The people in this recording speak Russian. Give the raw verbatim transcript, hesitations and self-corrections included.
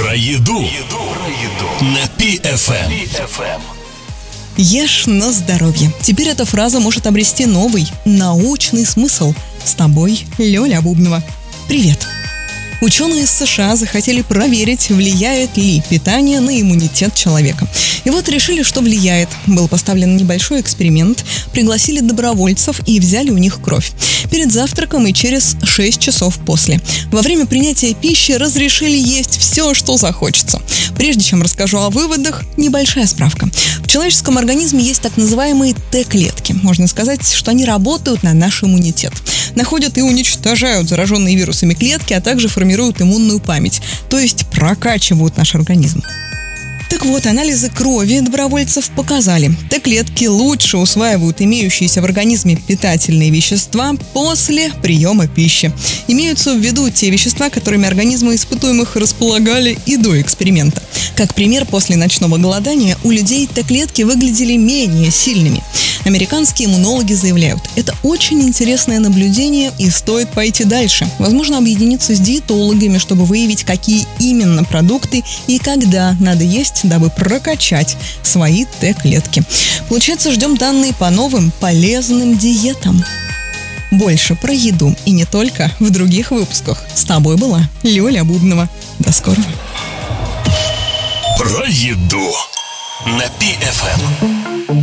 Про еду. Про еду. На Пи эф эм. Ешь на здоровье. Теперь эта фраза может обрести новый, научный смысл. С тобой Лёля Бубнова. Привет! Ученые из США захотели проверить, влияет ли питание на иммунитет человека. И вот решили, что влияет. Был поставлен небольшой эксперимент, пригласили добровольцев и взяли у них кровь. Перед завтраком и через шесть часов после. Во время принятия пищи разрешили есть все, что захочется. Прежде чем расскажу о выводах, небольшая справка. В человеческом организме есть так называемые Т-клетки. Можно сказать, что они работают на наш иммунитет. Находят и уничтожают зараженные вирусами клетки, а также формируют иммунную память, то есть прокачивают наш организм. Так вот, анализы крови добровольцев показали, Т-клетки лучше усваивают имеющиеся в организме питательные вещества после приема пищи. Имеются в виду те вещества, которыми организмы испытуемых располагали и до эксперимента. Как пример, после ночного голодания у людей Т-клетки выглядели менее сильными. Американские иммунологи заявляют, это очень интересное наблюдение и стоит пойти дальше. Возможно, объединиться с диетологами, чтобы выявить, какие именно продукты и когда надо есть, дабы прокачать свои Т-клетки. Получается, ждем данные по новым полезным диетам. Больше про еду и не только в других выпусках. С тобой была Лёля Бубнова. До скорого. Про еду. На Пи эф эм.